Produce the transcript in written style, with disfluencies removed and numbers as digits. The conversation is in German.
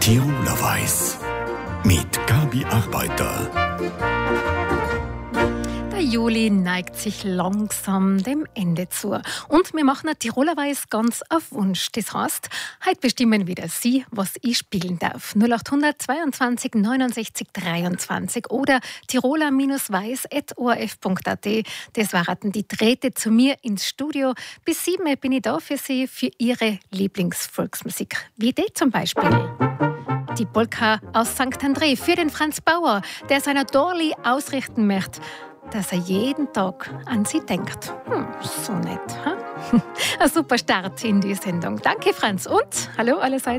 Tiroler Weiss mit Gabi Arbeiter. Der Juli neigt sich langsam dem Ende zu. Und wir machen eine Tiroler Weiss ganz auf Wunsch. Das heißt, heute bestimmen wieder Sie, was ich spielen darf. 0800 22 69 23 oder tiroler-weiss.orf.at. Das waren die Drähte zu mir ins Studio. Bis 7 bin ich da für Sie, für Ihre Lieblingsvolksmusik. Wie die zum Beispiel. Die Polka aus St. André für den Franz Bauer, der seiner Dorli ausrichten möchte, dass er jeden Tag an sie denkt. So nett. Ein super Start in die Sendung. Danke, Franz. Und hallo allerseits.